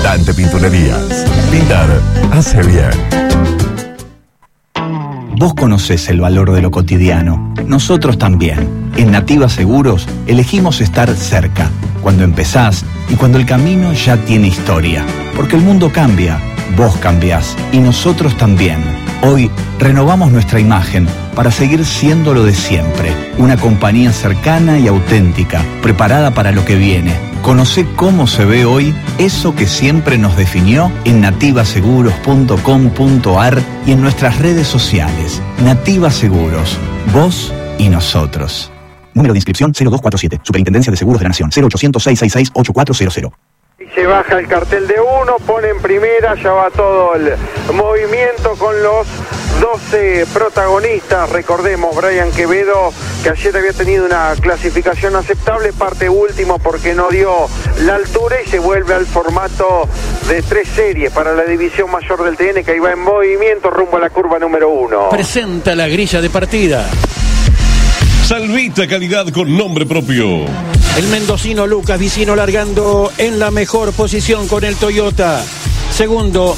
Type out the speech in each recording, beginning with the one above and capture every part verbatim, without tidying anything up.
Dante Pinturerías. Pintar hace bien. Vos conocés el valor de lo cotidiano. Nosotros también. En Nativa Seguros elegimos estar cerca, cuando empezás y cuando el camino ya tiene historia. Porque el mundo cambia, vos cambiás y nosotros también. Hoy renovamos nuestra imagen para seguir siendo lo de siempre. Una compañía cercana y auténtica, preparada para lo que viene. Conocé cómo se ve hoy eso que siempre nos definió en nativa seguros punto com punto ar y en nuestras redes sociales. Nativa Seguros, vos y nosotros. Número de inscripción cero dos cuatro siete, Superintendencia de Seguros de la Nación, cero ochocientos, seiscientos sesenta y seis, ochenta y cuatro cero cero. Y se baja el cartel de uno, pone en primera, ya va todo el movimiento con los doce protagonistas. Recordemos, Brian Quevedo, que ayer había tenido una clasificación aceptable, parte último porque no dio la altura y se vuelve al formato de tres series para la división mayor del T N, que ahí va en movimiento rumbo a la curva número uno. Presenta la grilla de partida. Salvita, calidad con nombre propio. El mendocino Lucas Vicino largando en la mejor posición con el Toyota. Segundo,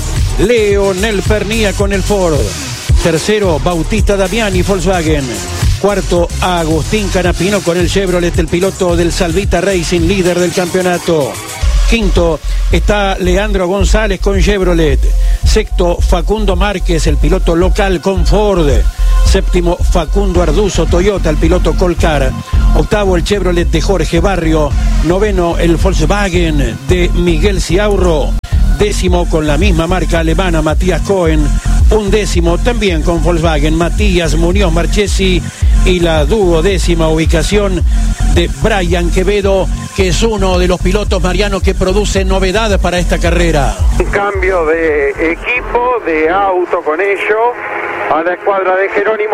Leonel Pernía con el Ford. Tercero, Bautista Damiani, Volkswagen. Cuarto, Agustín Canapino con el Chevrolet, el piloto del Salvita Racing, líder del campeonato. Quinto, está Leandro González con Chevrolet. Sexto, Facundo Márquez, el piloto local con Ford. Séptimo, Facundo Arduzo, Toyota, el piloto Colcar. Octavo, el Chevrolet de Jorge Barrio. Noveno, el Volkswagen de Miguel Ciaurro. Décimo, con la misma marca alemana, Matías Cohen. Undécimo, también con Volkswagen, Matías Muñoz Marchesi. Y la duodécima ubicación de Brian Quevedo, que es uno de los pilotos, Mariano, que produce novedad para esta carrera. Un cambio de equipo, de auto con ello, a la escuadra de Jerónimo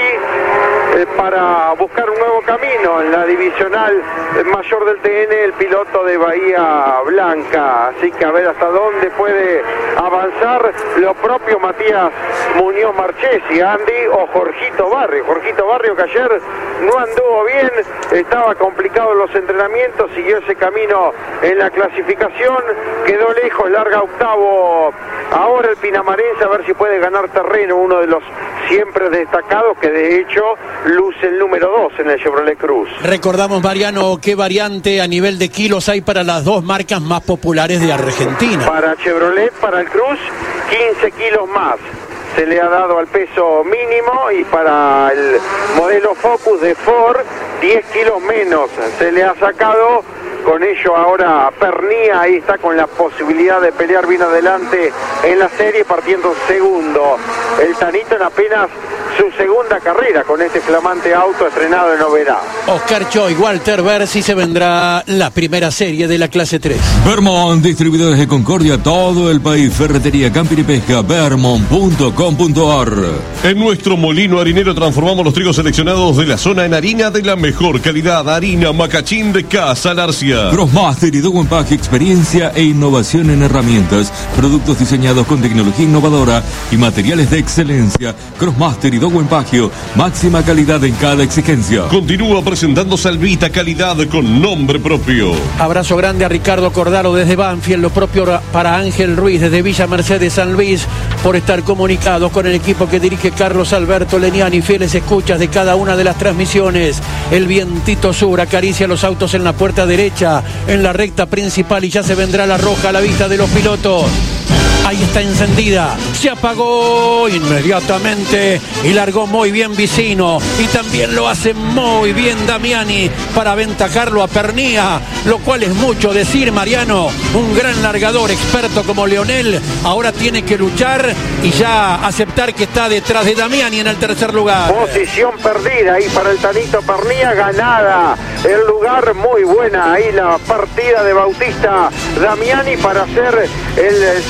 Tetti, eh, para buscar un nuevo camino en la divisional mayor del T N, el piloto de Bahía Blanca. Así que a ver hasta dónde puede avanzar lo propio Matías Muñoz Marchesi, Andy, o Jorgito Barrio. Jorgito Barrio, que ayer no anduvo bien, estaba complicado en los entrenamientos, siguió ese camino en la clasificación, quedó lejos, larga octavo. Ahora el pinamarense, a ver si puede ganar terreno, uno de los siempre destacados, que de hecho luce el número dos en el Chevrolet Cruz. Recordamos, Mariano, qué variante a nivel de kilos hay para las dos marcas más populares de Argentina. Para Chevrolet, para el Cruz, quince kilos más se le ha dado al peso mínimo, y para el modelo Focus de Ford, diez kilos menos se le ha sacado. Con ello ahora Pernía ahí está con la posibilidad de pelear bien adelante en la serie, partiendo segundo. El Tanito en apenas su segunda carrera con este flamante auto estrenado en novedad. Oscar Choy, Walter Bersi, se vendrá la primera serie de la clase tres. Vermont, distribuidores de Concordia, todo el país. Ferretería, camping y pesca, vermont punto com punto ar. En nuestro molino harinero transformamos los trigos seleccionados de la zona en harina de la mejor calidad. Harina Macachín de Casa Larcia. Crossmaster y Dogo Empaque, experiencia e innovación en herramientas, productos diseñados con tecnología innovadora y materiales de excelencia. Crossmaster y Dogo Empaque, máxima calidad en cada exigencia. Continúa presentando Salvita, calidad con nombre propio. Abrazo grande a Ricardo Cordaro desde Banfield, lo propio para Ángel Ruiz desde Villa Mercedes San Luis, por estar comunicados con el equipo que dirige Carlos Alberto Leniani. Fieles escuchas de cada una de las transmisiones. El vientito sur acaricia los autos en la puerta derecha, en la recta principal, y ya se vendrá la roja a la vista de los pilotos. Ahí está encendida, se apagó inmediatamente y largó muy bien Vicino, y también lo hace muy bien Damiani para aventajarlo a Pernía, lo cual es mucho decir, Mariano. Un gran largador, experto como Leonel, ahora tiene que luchar y ya aceptar que está detrás de Damiani en el tercer lugar. Posición perdida ahí para el Tanito Pernía, ganada el lugar, muy buena ahí la partida de Bautista Damiani para ser el segundo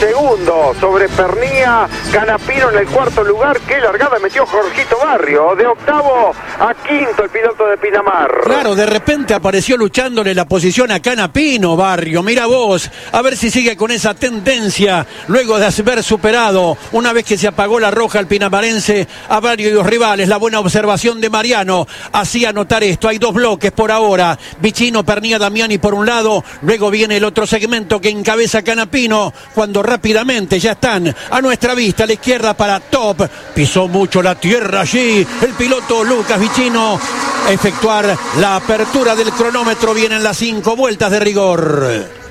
segundo sobre Pernía, Canapino en el cuarto lugar. Qué largada metió Jorgito Barrio, de octavo a quinto el piloto de Pinamar. Claro, de repente apareció luchándole la posición a Canapino, Barrio. Mira vos, a ver si sigue con esa tendencia, luego de haber superado, una vez que se apagó la roja al pinamarense, a varios rivales. La buena observación de Mariano hacía notar esto. Hay dos bloques por ahora, Vicino, Pernía, Damiani por un lado, luego viene el otro segmento que encabeza Canapino, cuando rápidamente ya están a nuestra vista, a la izquierda para Top. Pisó mucho la tierra allí el piloto Lucas Vicino. Efectuar la apertura del cronómetro, vienen las cinco vueltas de rigor.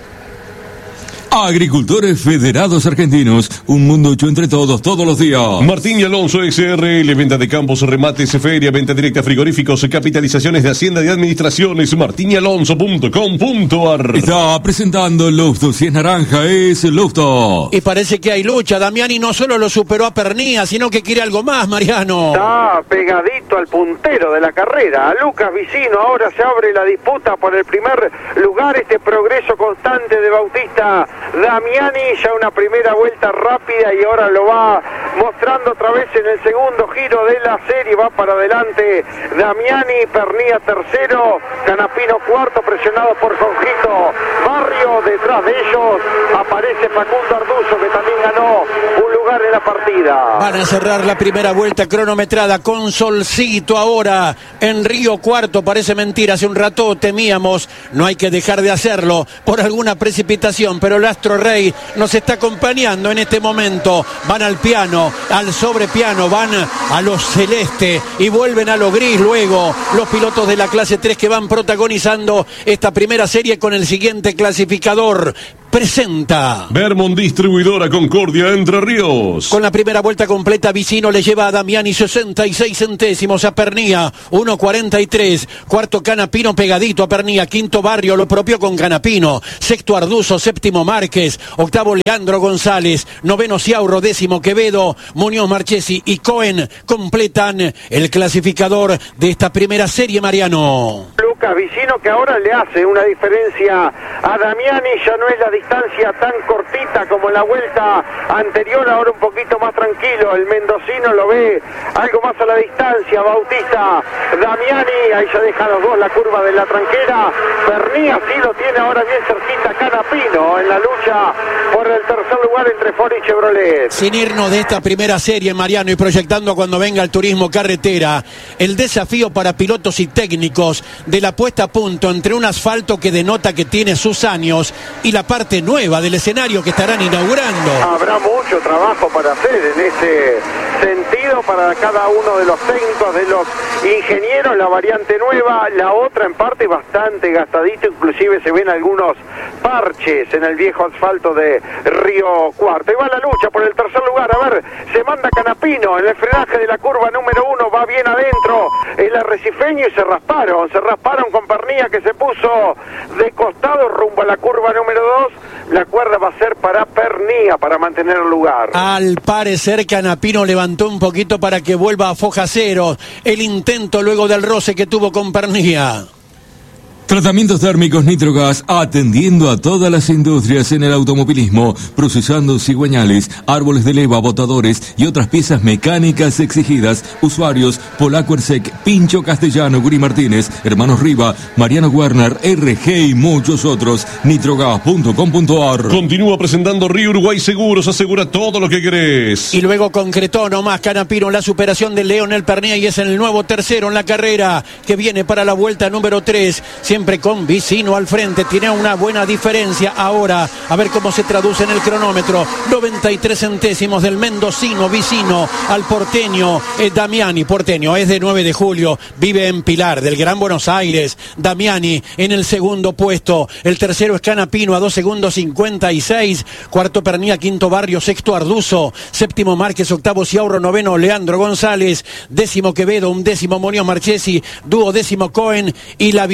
Agricultores Federados Argentinos, un mundo hecho entre todos, todos los días. Martín y Alonso S R L, venta de campos, remates, feria, venta directa, frigoríficos, capitalizaciones de Hacienda y Administraciones, martín y alonso punto com punto a r. Está presentando el Lofto, si es naranja es el Lofto. Y parece que hay lucha, Damiani no solo lo superó a Pernía, sino que quiere algo más, Mariano. Está pegadito al puntero de la carrera, a Lucas Vicino. Ahora se abre la disputa por el primer lugar, este progreso constante de Bautista Damiani, ya una primera vuelta rápida y ahora lo va mostrando otra vez en el segundo giro de la serie. Va para adelante Damiani, Pernía tercero, Canapino cuarto, presionado por Jorgito Barrio. Detrás de ellos aparece Facundo Arduzo, que también ganó un lugar en la partida. Van a cerrar la primera vuelta cronometrada con Solcito ahora en Río Cuarto. Parece mentira, hace un rato temíamos, no hay que dejar de hacerlo por alguna precipitación, pero el Astro Rey nos está acompañando en este momento. Van al piano, al sobrepiano, van a lo celeste y vuelven a lo gris luego los pilotos de la clase tres que van protagonizando esta primera serie con el siguiente clasificador. Presenta Vermont Distribuidora Concordia Entre Ríos. Con la primera vuelta completa, Vicino le lleva a Damiani sesenta y seis centésimos, a Pernía uno cuarenta y tres, cuarto Canapino pegadito a Pernía, quinto Barrio, lo propio con Canapino, sexto Arduzo, séptimo Márquez, octavo Leandro González, noveno Ciaurro, décimo Quevedo, Muñoz, Marchesi y Cohen completan el clasificador de esta primera serie, Mariano. Lucas Vicino, que ahora le hace una diferencia a Damiani, ya no es la distancia tan cortita como en la vuelta anterior, ahora un poquito más tranquilo. El mendocino lo ve algo más a la distancia. Bautista Damiani, ahí ya deja los dos la curva de la tranquera. Pernía sí lo tiene ahora bien cerquita Canapino en la lucha por el tercer lugar entre Ford y Chevrolet. Sin irnos de esta primera serie, Mariano, y proyectando cuando venga el turismo carretera, el desafío para pilotos y técnicos de la puesta a punto entre un asfalto que denota que tiene sus años y la parte nueva del escenario que estarán inaugurando. Habrá mucho trabajo para hacer en ese sentido para cada uno de los técnicos, de los ingenieros. La variante nueva, la otra en parte bastante gastadito, inclusive se ven algunos parches en el viejo asfalto de Río Cuarto. Y va la lucha por el tercer lugar. A ver, se manda Canapino en el frenaje de la curva número uno, va bien adentro el arrecifeño y se rasparon, se rasparon con Pernía, que se puso de costado rumbo a la curva número dos. La cuerda va a ser para Pernía para mantener el lugar. Al parecer Canapino levantó un poquito para que vuelva a foja cero el intento luego del roce que tuvo con Pernía. Tratamientos térmicos Nitrogas, atendiendo a todas las industrias en el automovilismo, procesando cigüeñales, árboles de leva, botadores y otras piezas mecánicas exigidas. Usuarios Polaco Ersec, Pincho Castellano, Guri Martínez, Hermanos Riva, Mariano Werner, R G y muchos otros. nitrogas punto com punto a r. Continúa presentando Río Uruguay Seguros, asegura todo lo que querés. Y luego concretó nomás Canapino la superación de Leonel Pernía y es el nuevo tercero en la carrera que viene para la vuelta número tres. Siempre con Vicino al frente, tiene una buena diferencia ahora, a ver cómo se traduce en el cronómetro. Noventa y tres centésimos del mendocino Vicino al porteño eh, Damiani. Porteño es de nueve de julio, vive en Pilar del Gran Buenos Aires. Damiani en el segundo puesto, el tercero es Canapino a dos segundos cincuenta y seis, cuarto Pernía, quinto Barrio, sexto Arduzo, séptimo Márquez, octavo Ciaurro, noveno Leandro González, décimo Quevedo, un décimo Muñoz Marchesi, duodécimo Cohen y la visión de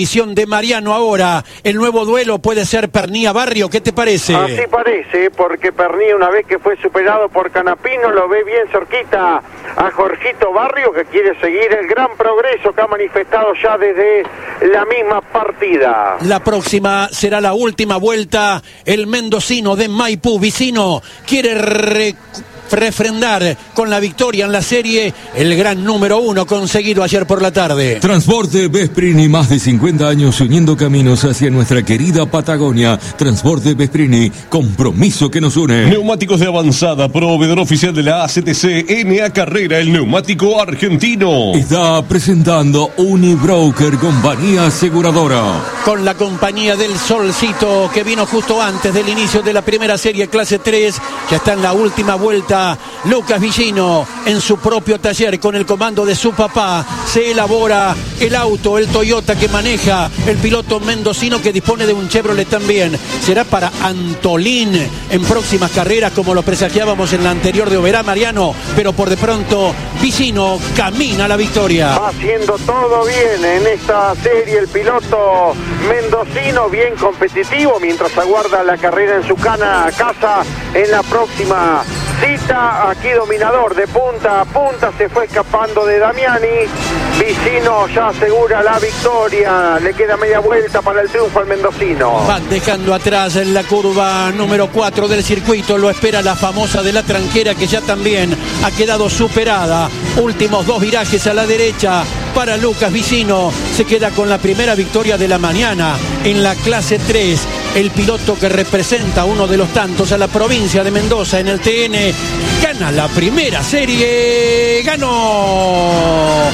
Mariano ahora. El nuevo duelo puede ser Pernía Barrio, ¿qué te parece? Así parece, porque Pernía, una vez que fue superado por Canapino, lo ve bien cerquita a Jorgito Barrio, que quiere seguir el gran progreso que ha manifestado ya desde la misma partida. La próxima será la última vuelta. El mendocino de Maipú, Vicino, quiere re refrendar con la victoria en la serie el gran número uno conseguido ayer por la tarde. Transporte Vesprini, más de cincuenta años uniendo caminos hacia nuestra querida Patagonia. Transporte Vesprini, compromiso que nos une. Neumáticos de avanzada, proveedor oficial de la A C T C, N A Carrera, el neumático argentino. Está presentando Unibroker, compañía aseguradora. Con la compañía del Solcito, que vino justo antes del inicio de la primera serie clase tres, ya está en la última vuelta. Lucas Villino en su propio taller con el comando de su papá se elabora el auto, el Toyota que maneja el piloto mendocino, que dispone de un Chevrolet también. Será para Antolín en próximas carreras, como lo presagiábamos en la anterior de Oberá, Mariano, pero por de pronto Villino camina a la victoria. Va haciendo todo bien en esta serie el piloto mendocino, bien competitivo, mientras aguarda la carrera en su cana a casa en la próxima cita. Aquí dominador de punta a punta, se fue escapando de Damiani. Vicino ya asegura la victoria, le queda media vuelta para el triunfo al mendocino. Van dejando atrás en la curva número cuatro del circuito, lo espera la famosa de la Tranquera, que ya también ha quedado superada. Últimos dos virajes a la derecha para Lucas Vicino, se queda con la primera victoria de la mañana en la clase tres. El piloto que representa uno de los tantos a la provincia de Mendoza en el T N gana la primera serie. Ganó,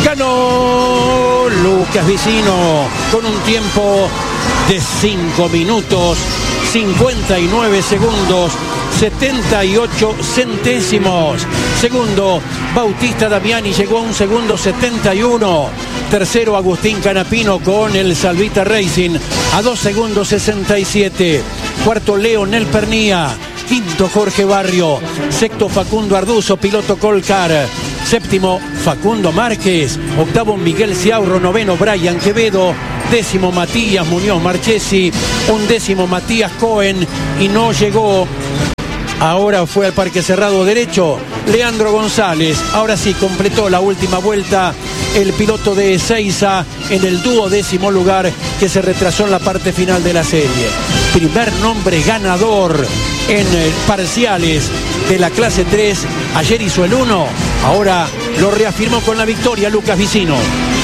ganó Lucas Vicino con un tiempo de cinco minutos, cincuenta y nueve segundos, setenta y ocho centésimos. Segundo, Bautista Damiani llegó a un segundo setenta y uno. Tercero, Agustín Canapino con el Salvita Racing a dos segundos sesenta y siete. Cuarto, Leonel Pernía. Quinto, Jorge Barrio. Sexto, Facundo Arduzo, piloto Colcar. Séptimo, Facundo Márquez. Octavo, Miguel Ciaurro. Noveno, Brian Quevedo. Décimo, Matías Muñoz Marchesi. Undécimo, Matías Cohen. Y no llegó. Ahora fue al parque cerrado derecho Leandro González. Ahora sí completó la última vuelta el piloto de Ezeiza en el duodécimo lugar, que se retrasó en la parte final de la serie. Primer nombre ganador en parciales de la clase tres. Ayer hizo el uno, ahora lo reafirmó con la victoria Lucas Vicino.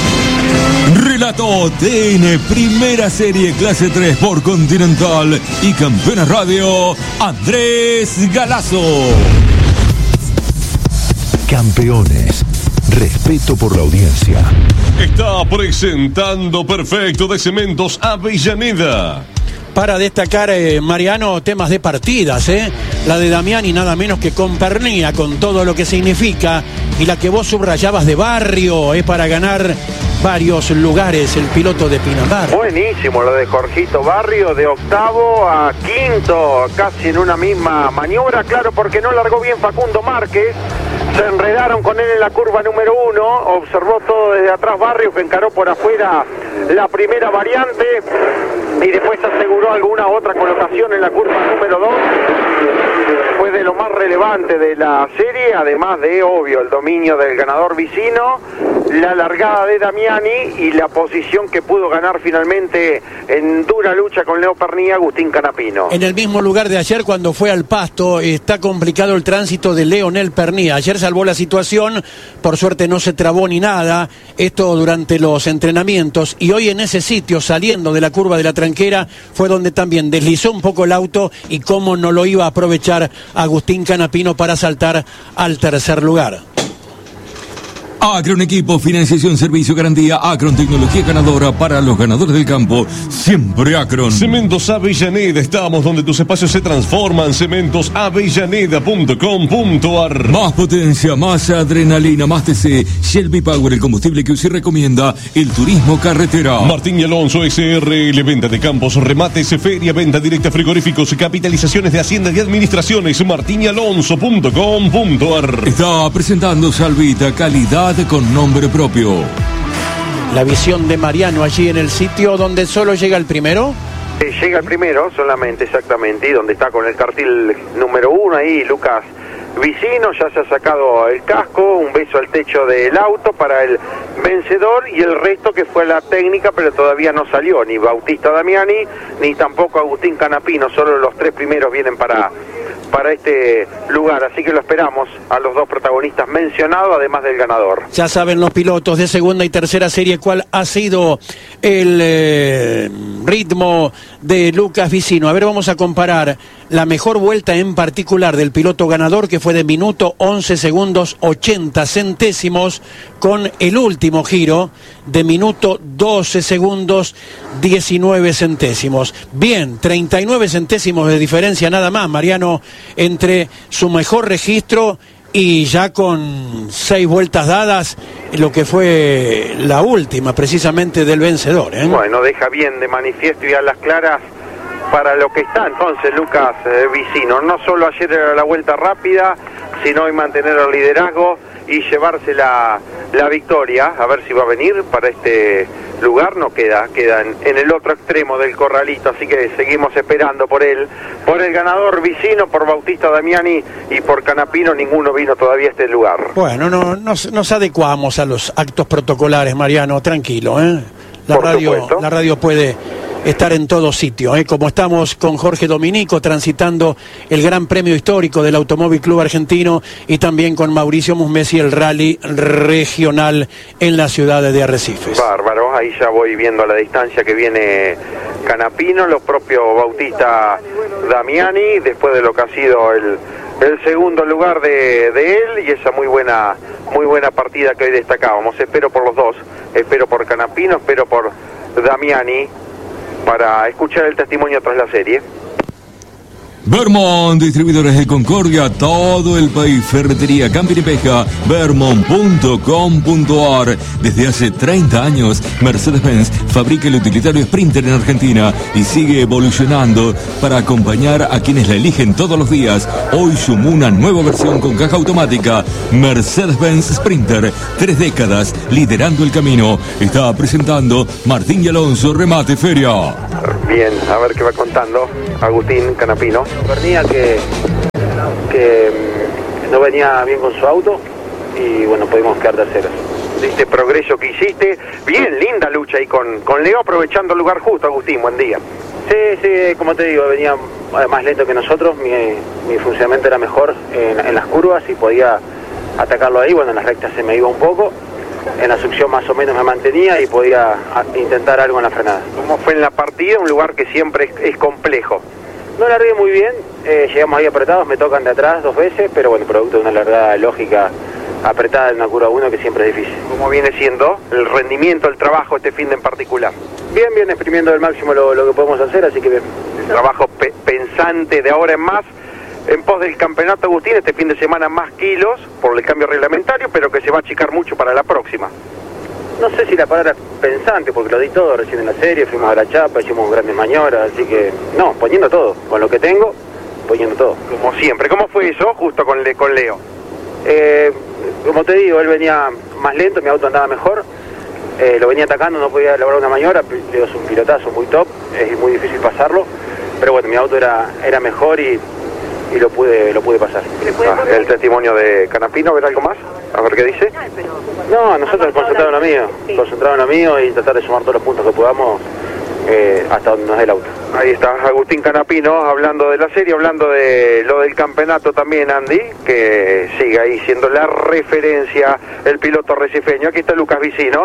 Relato T N, primera serie clase tres por Continental y Campeones Radio, Andrés Galazo. Campeones, respeto por la audiencia. Está presentando Perfecto de Cementos Avellaneda. Para destacar, eh, Mariano, temas de partidas, ¿eh? La de Damiani nada menos que con Pernía, con todo lo que significa, y la que vos subrayabas de Barrio, ¿eh? Para ganar varios lugares el piloto de Pinamar. Buenísimo lo de Jorgito Barrio, de octavo a quinto, casi en una misma maniobra, claro, porque no largó bien Facundo Márquez. Se enredaron con él en la curva número uno, observó todo desde atrás Barrio, que encaró por afuera la primera variante y después aseguró alguna otra colocación en la curva número dos. Fue de lo más relevante de la serie, además de, obvio, el dominio del ganador Vicino, la largada de Damiani y la posición que pudo ganar finalmente en dura lucha con Leo Pernía, Agustín Canapino. En el mismo lugar de ayer, cuando fue al pasto, está complicado el tránsito de Leonel Pernía. Ayer salvó la situación, por suerte no se trabó ni nada, esto durante los entrenamientos, y hoy en ese sitio, saliendo de la curva de la Tranquera, fue donde también deslizó un poco el auto, y cómo no lo iba a aprovechar Agustín Canapino para saltar al tercer lugar. Acron Equipo, financiación, servicio, garantía. Acron, tecnología ganadora para los ganadores del campo. Siempre Acron. Cementos Avellaneda, estamos donde tus espacios se transforman. cementos avellaneda punto com punto a r. Más potencia, más adrenalina, más T C. Shelby Power, el combustible que usted recomienda. El turismo carretera. Martín y Alonso S R L, venta de campos, remates, feria, venta directa, frigoríficos, capitalizaciones de haciendas y administraciones. martín y alonso punto com punto a r. Está presentando Salvita, calidad con nombre propio. La visión de Mariano allí en el sitio donde solo llega el primero. Eh, llega el primero solamente, exactamente, y donde está con el cartel número uno ahí, Lucas Vicino, ya se ha sacado el casco, un beso al techo del auto para el vencedor, y el resto que fue la técnica, pero todavía no salió, ni Bautista Damiani, ni tampoco Agustín Canapino, solo los tres primeros vienen para, para este lugar, así que lo esperamos a los dos protagonistas mencionados, además del ganador. Ya saben los pilotos de segunda y tercera serie cuál ha sido el eh, ritmo de Lucas Vicino. A ver, vamos a comparar la mejor vuelta en particular del piloto ganador, que fue de minuto once segundos ochenta centésimos, con el último giro de minuto doce segundos diecinueve centésimos. Bien, treinta y nueve centésimos de diferencia nada más, Mariano, entre su mejor registro y ya con seis vueltas dadas, lo que fue la última precisamente del vencedor, ¿eh? Bueno, deja bien de manifiesto y a las claras para lo que está entonces Lucas eh, Vicino. No solo ayer era la vuelta rápida, sino hoy mantener el liderazgo y llevarse la, la victoria. A ver si va a venir para este lugar. No queda, queda en, en el otro extremo del corralito, así que seguimos esperando por él, por el ganador Vicino, por Bautista Damiani y por Canapino. Ninguno vino todavía a este lugar. Bueno, no, nos, nos adecuamos a los actos protocolares, Mariano, tranquilo, ¿eh? La Por radio, supuesto. la radio puede estar en todo sitio, ¿eh? Como estamos con Jorge Dominico transitando el Gran Premio Histórico del Automóvil Club Argentino, y también con Mauricio Musmesi el Rally Regional en la ciudad de Arrecifes. Bárbaro, ahí ya voy viendo a la distancia que viene Canapino, los propios Bautista Damiani, después de lo que ha sido el, el segundo lugar de, de él, y esa muy buena, muy buena partida que hoy destacábamos. Espero por los dos, espero por Canapino, espero por Damiani, para escuchar el testimonio tras la serie. Vermont, distribuidores de Concordia, todo el país, ferretería, camping y pesca, vermont punto com punto ar. Desde hace treinta años, Mercedes-Benz fabrica el utilitario Sprinter en Argentina y sigue evolucionando para acompañar a quienes la eligen todos los días. Hoy sumó una nueva versión con caja automática, Mercedes-Benz Sprinter, tres décadas liderando el camino. Está presentando Martín y Alonso, Remate Feria. Bien, a ver qué va contando Agustín Canapino. Venía que, que no venía bien con su auto y bueno, pudimos quedar terceros. Este progreso que hiciste, bien, linda lucha ahí con, con Leo, aprovechando el lugar justo. Agustín, buen día. Sí, sí, como te digo, venía más lento que nosotros, mi, mi funcionamiento era mejor en, en las curvas y podía atacarlo ahí. Bueno, en las rectas se me iba un poco, en la succión más o menos me mantenía y podía intentar algo en la frenada. ¿Cómo fue en la partida? Un lugar que siempre es, es complejo. No largué muy bien, eh, llegamos ahí apretados, me tocan de atrás dos veces, pero bueno, producto de una largada lógica apretada en una curva uno que siempre es difícil. ¿Cómo viene siendo el rendimiento, el trabajo este fin de en particular? Bien, bien, exprimiendo al máximo lo, lo que podemos hacer, así que bien. El trabajo pe pensante de ahora en más, en pos del campeonato, Agustín, este fin de semana más kilos por el cambio reglamentario, pero que se va a achicar mucho para la próxima. No sé si la palabra pensante, porque lo di todo recién en la serie, fuimos a la chapa, hicimos grandes maniobras, así que, no, poniendo todo, con lo que tengo, poniendo todo. Como siempre. ¿Cómo fue eso, justo con, Le con Leo? Eh, como te digo, él venía más lento, mi auto andaba mejor, eh, lo venía atacando, no podía lograr una maniobra, Leo es un pilotazo muy top, es muy difícil pasarlo, pero bueno, mi auto era, era mejor y, y lo pude lo pude pasar. Ah, el testimonio de Canapino, ¿ver algo más? A ver qué dice. No, nosotros concentrado en lo mío, concentrado en lo mío y tratar de sumar todos los puntos que podamos eh, hasta donde nos dé el auto. Ahí está Agustín Canapino hablando de la serie, hablando de lo del campeonato también, Andy, que sigue ahí siendo la referencia el piloto recifeño. Aquí está Lucas Vicino,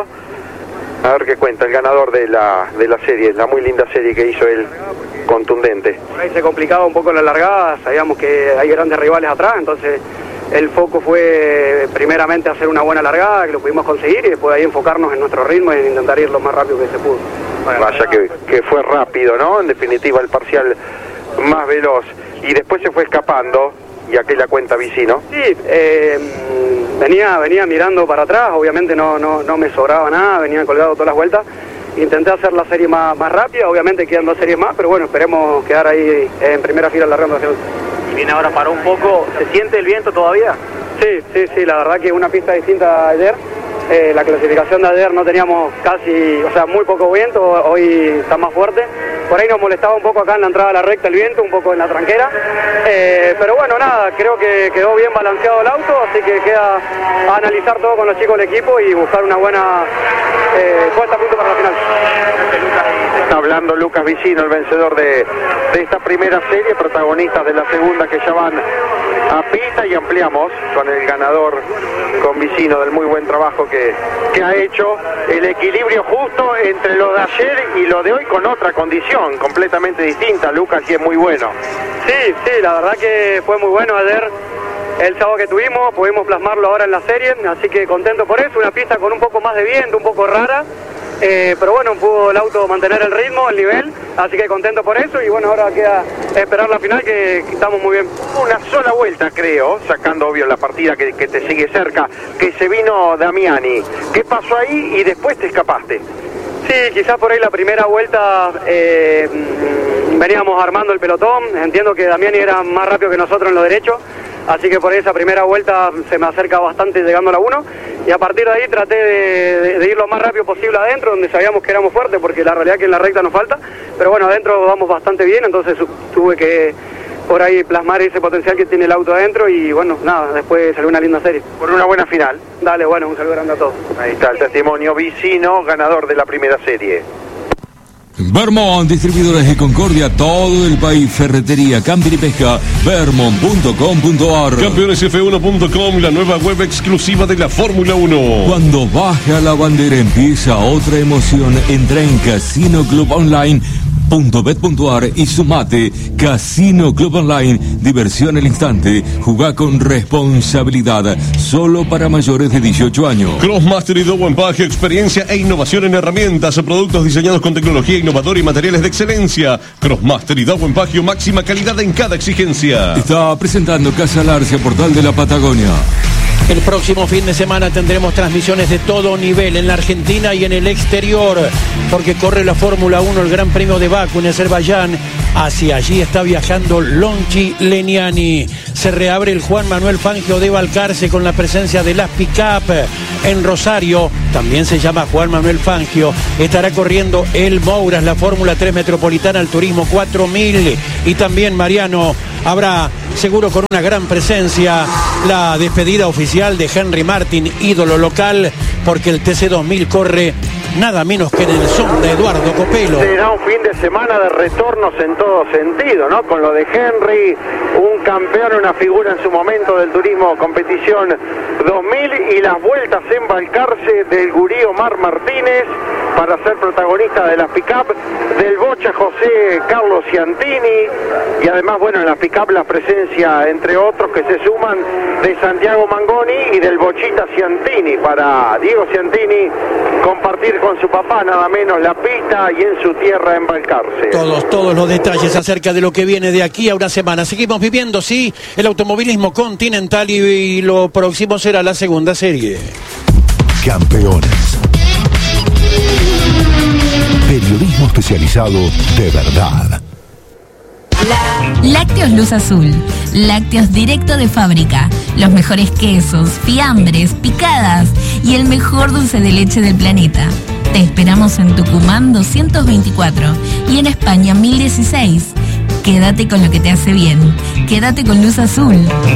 a ver qué cuenta el ganador de la, de la serie, la muy linda serie que hizo él, contundente. Por ahí se complicaba un poco la largada, sabíamos que hay grandes rivales atrás, entonces el foco fue primeramente hacer una buena largada, que lo pudimos conseguir, y después de ahí enfocarnos en nuestro ritmo y intentar ir lo más rápido que se pudo. Bueno, vaya que, que fue rápido, ¿no? En definitiva el parcial más veloz, y después se fue escapando, y aquí la cuenta Vicino. Sí, eh, venía, venía mirando para atrás, obviamente no, no, no me sobraba nada, venía colgado todas las vueltas. Intenté hacer la serie más, más rápida, obviamente quedan dos series más, pero bueno, esperemos quedar ahí en primera fila largando hacia el... Y viene ahora para un poco, ¿se siente el viento todavía? Sí, sí, sí, la verdad que una pista distinta ayer, Eh, la clasificación de ayer no teníamos casi, o sea, muy poco viento, hoy está más fuerte. Por ahí nos molestaba un poco acá en la entrada de la recta el viento, un poco en la tranquera. Eh, pero bueno, nada, creo que quedó bien balanceado el auto, así que queda a analizar todo con los chicos del equipo y buscar una buena eh, puesta a punto para la final. Está hablando Lucas Vicino, el vencedor de, de esta primera serie, protagonistas de la segunda que ya van a pista, y ampliamos con el ganador, con Vicino, del muy buen trabajo que, que ha hecho, el equilibrio justo entre lo de ayer y lo de hoy con otra condición completamente distinta, Lucas, y es muy bueno. Sí, sí, la verdad que fue muy bueno ayer. El sábado que tuvimos, pudimos plasmarlo ahora en la serie, así que contento por eso, una pista con un poco más de viento, un poco rara, eh, pero bueno, pudo el auto mantener el ritmo, el nivel, así que contento por eso, y bueno, ahora queda esperar la final, que, que estamos muy bien. Una sola vuelta, creo, sacando obvio la partida que, que te sigue cerca, que se vino Damiani. ¿Qué pasó ahí y después te escapaste? Sí, quizás por ahí la primera vuelta eh, veníamos armando el pelotón, entiendo que Damiani era más rápido que nosotros en lo derecho, así que por esa primera vuelta se me acerca bastante llegando a la uno, y a partir de ahí traté de, de, de ir lo más rápido posible adentro, donde sabíamos que éramos fuertes, porque la realidad es que en la recta nos falta, pero bueno, adentro vamos bastante bien, entonces tuve que por ahí plasmar ese potencial que tiene el auto adentro, y bueno, nada, después salió una linda serie. Por una buena final. Dale, bueno, un saludo grande a todos. Ahí está el testimonio, Vicino, ganador de la primera serie. Vermont, distribuidores de Concordia, todo el país, ferretería, camping y pesca, vermont punto com punto a r. Campeones F uno punto com, la nueva web exclusiva de la Fórmula uno. Cuando baja la bandera empieza otra emoción. Entra en Casino Club Online punto bet punto a r y sumate. Casino Club Online, diversión al instante, jugá con responsabilidad, solo para mayores de dieciocho años. Crossmaster y Dow Empaque, experiencia e innovación en herramientas, productos diseñados con tecnología innovadora y materiales de excelencia. Crossmaster y Dow Empaque, máxima calidad en cada exigencia. Está presentando Casa Larcia, Portal de la Patagonia. El próximo fin de semana tendremos transmisiones de todo nivel en la Argentina y en el exterior, porque corre la Fórmula uno, el Gran Premio de Bakú en Azerbaiyán. Hacia allí está viajando Lonchi Leniani. Se reabre el Juan Manuel Fangio de Balcarce con la presencia de las pick-up en Rosario. También se llama Juan Manuel Fangio. Estará corriendo el Mouras, la Fórmula tres Metropolitana, el Turismo cuatro mil. Y también, Mariano, habrá seguro con una gran presencia la despedida oficial de Henry Martin, ídolo local, porque el T C dos mil corre nada menos que en el son de Eduardo Copelo. Será un fin de semana de retornos en todo sentido, ¿no? Con lo de Henry, un campeón, una figura en su momento del turismo competición dos mil, y las vueltas en Balcarce del gurí Omar Martínez para ser protagonista de las pick-up, del bocha José Carlos Ciantini, y además, bueno, en las pick-up la presencia, entre otros, que se suman, de Santiago Mangoni y del bochita Ciantini, para Diego Ciantini compartir con su papá nada menos la pista y en su tierra en Balcarce. Todos, todos los detalles acerca de lo que viene de aquí a una semana. Seguimos viviendo, sí, el automovilismo continental, y, y lo próximo será la segunda serie. Campeones. Periodismo especializado de verdad. Lácteos Luz Azul. Lácteos directo de fábrica. Los mejores quesos, fiambres, picadas y el mejor dulce de leche del planeta. Te esperamos en Tucumán doscientos veinticuatro y en España mil dieciséis. Quédate con lo que te hace bien. Quédate con Luz Azul.